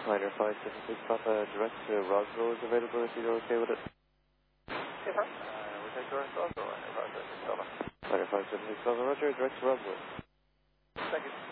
Fighter 576 Papa, direct to Roswell is available if you're okay with it. Yes, sir. We take direct to Roswell. Roger, Fighter 576 Papa, Roger, direct to Roswell. Thank you.